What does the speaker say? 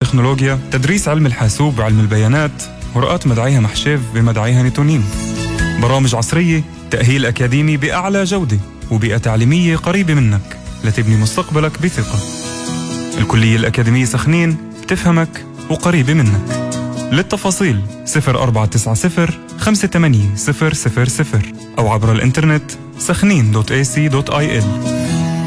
والتكنولوجيا، تدريس علم الحاسوب وعلم البيانات، ورقات مدعيها محشف بمدعيها نيتونين. برامج عصرية، تأهيل أكاديمي بأعلى جودة، وبيئة تعليمية قريبة منك لتبني مستقبلك بثقة. الكلية الأكاديمية سخنين بتفهمك وقريبة منك. للتفاصيل 0490 58 000 أو عبر الإنترنت سخنين.ac.il.